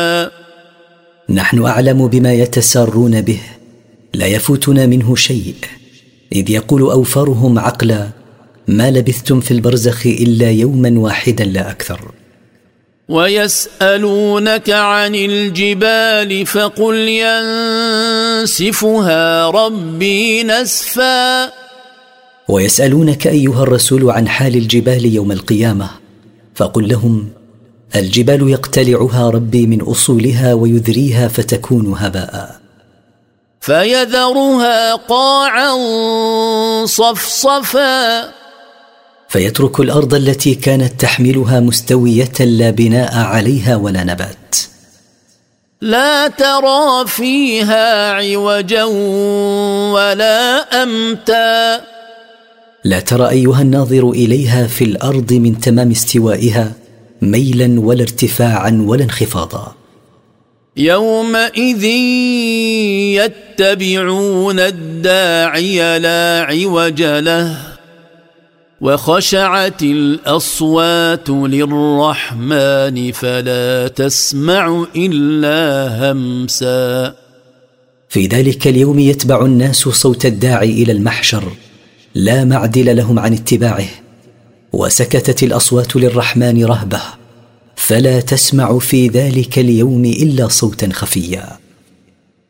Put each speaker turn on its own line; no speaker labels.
نحن أعلم بما يتسارون به، لا يفوتنا منه شيء، إذ يقول أوفرهم عقلا: ما لبثتم في البرزخ إلا يوما واحدا لا أكثر.
ويسألونك عن الجبال فقل ينسفها ربي نسفا.
ويسألونك أيها الرسول عن حال الجبال يوم القيامة، فقل لهم: الجبال يقتلعها ربي من أصولها ويذريها فتكون هباء،
فيذرها قاعا صفصفا،
فيترك الأرض التي كانت تحملها مستوية لا بناء عليها ولا نبات،
لا ترى فيها عوجا ولا أمتا.
لا ترى أيها الناظر إليها في الأرض من تمام استوائها ميلا ولا ارتفاعا ولا انخفاضا.
يومئذ يتبعون الداعي لا عوج له وخشعت الأصوات للرحمن فلا تسمع إلا همسا.
في ذلك اليوم يتبع الناس صوت الداعي إلى المحشر، لا معدل لهم عن اتباعه، وسكتت الأصوات للرحمن رهبة، فلا تسمع في ذلك اليوم إلا صوتا خفيا.